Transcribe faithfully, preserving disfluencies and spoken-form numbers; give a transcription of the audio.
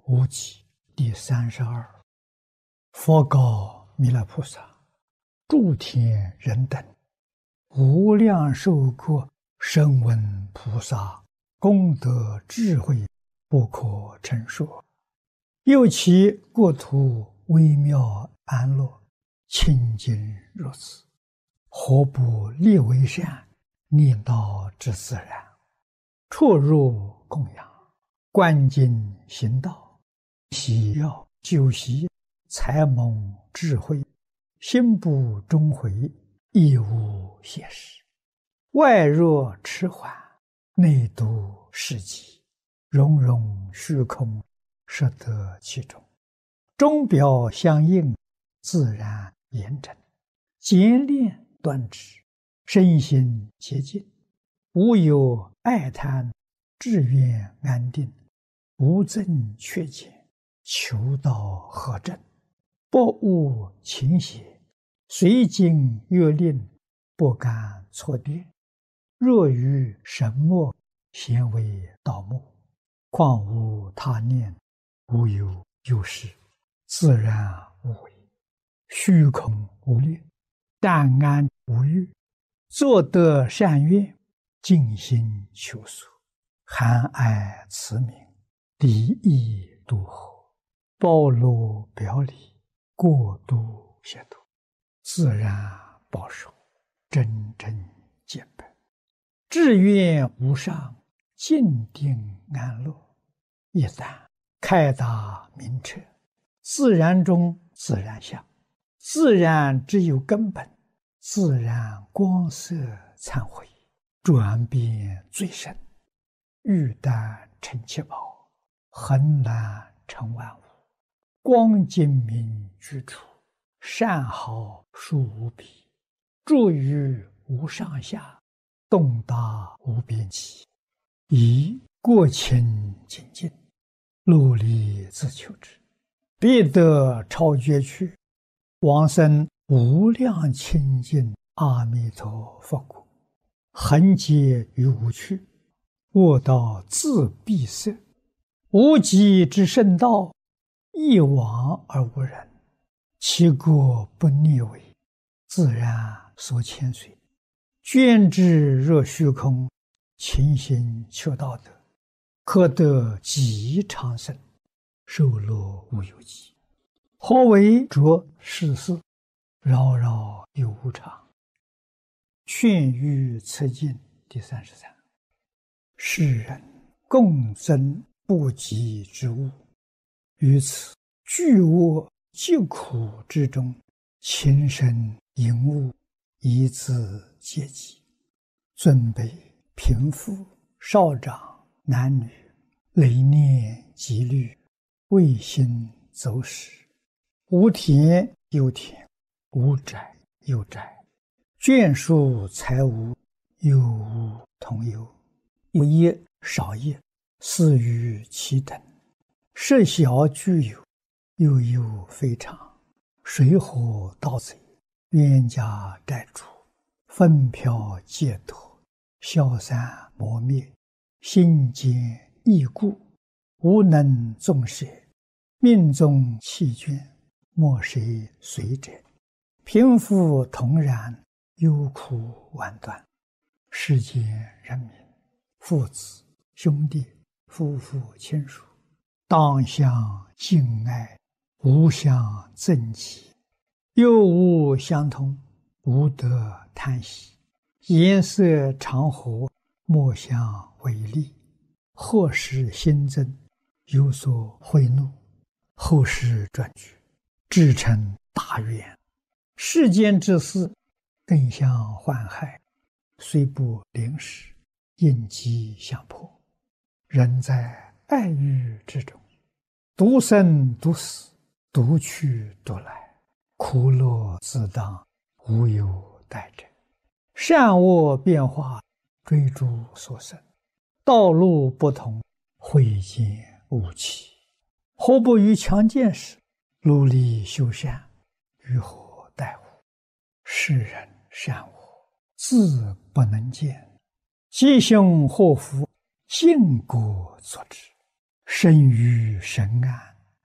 无极第三十二。佛告弥勒菩萨：诸天人等，无量寿国声闻菩萨功德智慧不可称说，又其国土微妙安乐，清净如此，何不立为善，令道之自然，出入供养，观经行道，喜要修习，才蒙智慧，心不终回，亦无邪事。外若迟缓，内度世极，融融虚空，摄得其中，钟表相应，自然严整，简练端直，身心洁净，无有爱贪，志愿安定，无增缺减，求道合正，不误情邪，随经约令，不敢错跌。若于神默，咸为道目，况无他念，无有有事，自然无为，虚空无虑，淡安无欲，作得善愿，尽心求索，含爱慈悯，离意度合，包罗表里，过度协度，自然保守，真正见本，志愿无上，静定安乐。一旦开达明彻，自然中自然相，自然只有根本，自然光色忏悔，转变最深，欲丹成七宝，恒难成万物，光精明居处，善好殊无比，住于无上下，动达无边际，以过清净净，努力自求之，必得超绝去，往生无量清净阿弥陀佛国，恒劫于无趣，卧道自闭塞，无极之圣道，一往而无人，其国不逆违，自然所牵随，捐之若虚空，勤行求道德，可得极长生，寿乐无有极。何为着世事，扰扰有无常。劝喻此经第三十三。世人共生不及之物，于此巨恶疾苦之中，情深淫恶，以自阶级，尊卑贫富少长男女，累念积虑，未心走失，无田有田，无宅有宅，眷属财物，有无同有，有业少业，似于其等，设小具有，又有非常，水火盗贼，冤家债主，纷飘劫夺，消散磨灭，心坚易故，无能纵舍，命中弃捐，莫谁随者，贫富同然，忧苦万端。世间人民，父子兄弟，夫妇亲属，当相敬爱，无相憎忌，又无相通，无得贪喜，颜色常和，莫相违逆，或使新增，有所贿赂，后世转举，至成大愿。世间之事，更相患害，虽不临时，应机相迫。人在爱欲之中，独生独死，独去独来，苦乐自当，无有待者。善恶变化，追逐所生，道路不同，慧见无期。何不于强健时，努力修善，于何待乎？世人善恶，自不能见，吉凶祸福，尽果作之。 生于深暗，